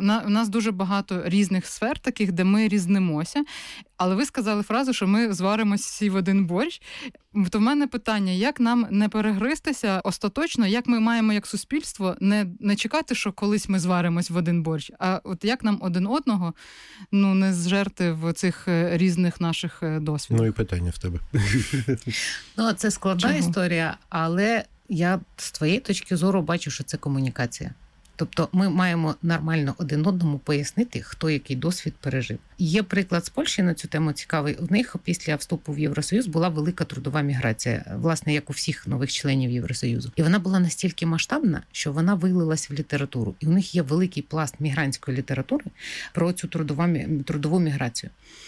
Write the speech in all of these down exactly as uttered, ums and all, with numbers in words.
у нас дуже багато різних сфер таких, де ми різнимося. Але ви сказали фразу, що ми зваримось всі в один борщ. То в мене питання, як нам не перегристися остаточно, як ми маємо як суспільство не, не чекати, що колись ми зваримось в один борщ, а от як нам один одного ну, не зжерти в цих різних наших досвідах. Ну і питання в тебе. Ну, це складна Чого? історія, але я з твоєї точки зору бачу, що це комунікація. Тобто ми маємо нормально один одному пояснити, хто який досвід пережив. Є приклад з Польщі на цю тему цікавий. У них після вступу в Євросоюз була велика трудова міграція, власне, як у всіх нових членів Євросоюзу. І вона була настільки масштабна, що вона вилилась в літературу. І у них є великий пласт мігрантської літератури про цю трудову, трудову міграцію.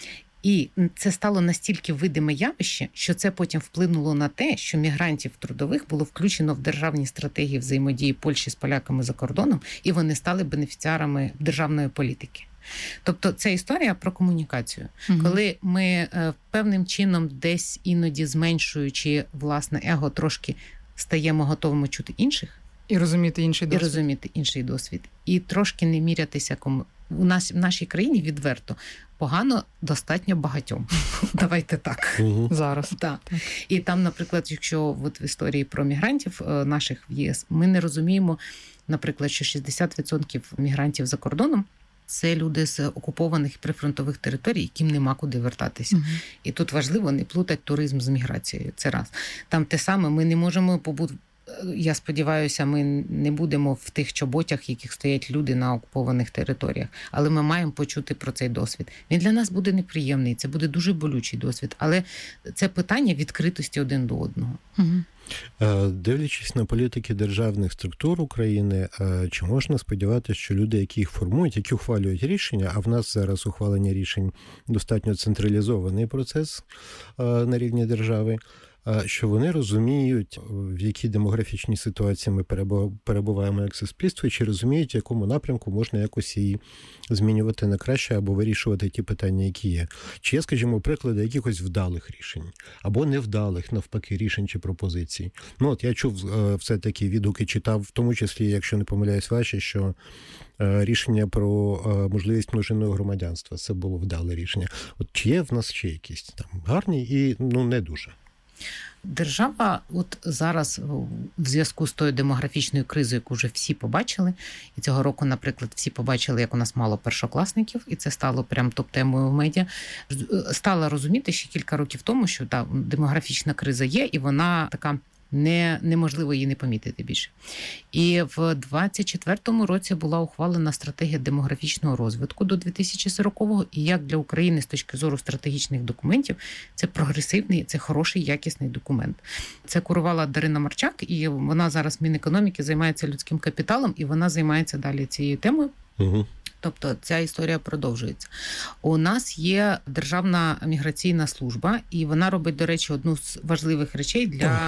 І це стало настільки видиме явище, що це потім вплинуло на те, що мігрантів трудових було включено в державні стратегії взаємодії Польщі з поляками за кордоном, і вони стали бенефіціарами державної політики. Тобто це історія про комунікацію. Угу. Коли ми певним чином десь іноді зменшуючи власне его трошки стаємо готовими чути інших, і розуміти інший досвід. І розуміти інший досвід. І трошки не мірятися кому. У нас в нашій країні відверто погано достатньо багатьом. Давайте так. Угу. Зараз. Так. І там, наприклад, якщо от в історії про мігрантів наших в ЄС, ми не розуміємо, наприклад, що шістдесят відсотків мігрантів за кордоном це люди з окупованих прифронтових територій, яким нема куди вертатися. Угу. І тут важливо не плутати туризм з міграцією. Це раз. Там те саме, ми не можемо побути. Я сподіваюся, ми не будемо в тих чоботях, в яких стоять люди на окупованих територіях. Але ми маємо почути про цей досвід. Він для нас буде неприємний, це буде дуже болючий досвід. Але це питання відкритості один до одного. Угу. Дивлячись на політики державних структур України, чи можна сподіватися, що люди, які їх формують, які ухвалюють рішення, а в нас зараз ухвалення рішень достатньо централізований процес на рівні держави, що вони розуміють, в якій демографічній ситуації ми перебуваємо як суспільство, чи розуміють, в якому напрямку можна якось її змінювати на краще або вирішувати ті питання, які є. Чи є, скажімо, приклади якихось вдалих рішень, або невдалих, навпаки, рішень чи пропозицій. Ну, от я чув все-таки відгуки, читав, в тому числі, якщо не помиляюсь ваші, що рішення про можливість множинного громадянства, це було вдале рішення. От чи є в нас ще якісь там гарні і, ну, не дуже? Держава от зараз в зв'язку з тою демографічною кризою, яку вже всі побачили, і цього року, наприклад, всі побачили, як у нас мало першокласників, і це стало прям топ-темою в медіа, стала розуміти ще кілька років тому, що та демографічна криза є, і вона така не, неможливо її не помітити більше. І в двадцять четвертому році була ухвалена стратегія демографічного розвитку до дві тисячі сорокового, і як для України з точки зору стратегічних документів, це прогресивний, це хороший, якісний документ. Це курувала Дарина Марчак, і вона зараз в Мінекономіки займається людським капіталом, і вона займається далі цією темою. Угу. Тобто ця історія продовжується. У нас є Державна міграційна служба, і вона робить, до речі, одну з важливих речей для,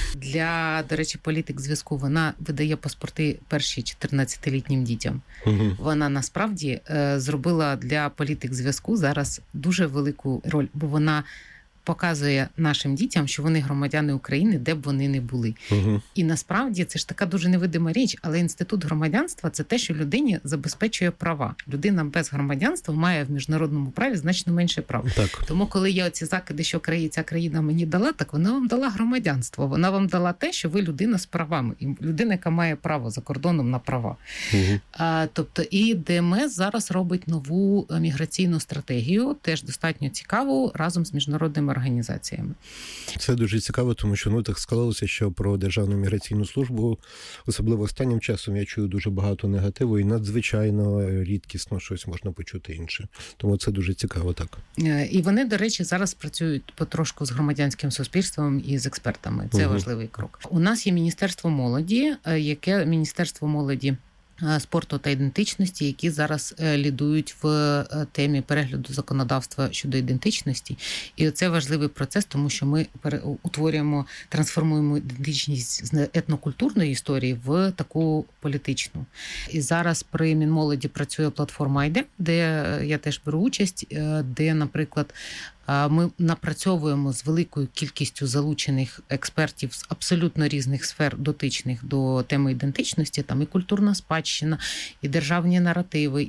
для до речі, політик зв'язку. Вона видає паспорти перші чотирнадцятилітнім дітям. Угу. Вона насправді зробила для політик зв'язку зараз дуже велику роль, бо вона показує нашим дітям, що вони громадяни України, де б вони не були. Угу. І насправді це ж така дуже невидима річ, але інститут громадянства – це те, що людині забезпечує права. Людина без громадянства має в міжнародному праві значно менше прав. Так. Тому коли є оці закиди, що ця країна мені дала, так вона вам дала громадянство. Вона вам дала те, що ви людина з правами. І людина, яка має право за кордоном на права. Угу. А, тобто і ДМС зараз робить нову міграційну стратегію, теж достатньо цікаву, разом з міжнародними організаціями. Це дуже цікаво, тому що ну так склалося, що про Державну міграційну службу, особливо останнім часом, я чую дуже багато негативу і надзвичайно рідкісно щось можна почути інше. Тому це дуже цікаво, так. І вони, до речі, зараз працюють потрошку з громадянським суспільством і з експертами. Це угу. важливий крок. У нас є Міністерство молоді, яке Міністерство молоді, спорту та ідентичності, які зараз лідують в темі перегляду законодавства щодо ідентичності. І це важливий процес, тому що ми утворюємо, трансформуємо ідентичність з етнокультурної історії в таку політичну. І зараз при Мінмолоді працює платформа «Айде», де я теж беру участь, де, наприклад, ми напрацьовуємо з великою кількістю залучених експертів з абсолютно різних сфер, дотичних до теми ідентичності, там і культурна спадщина, і державні наративи,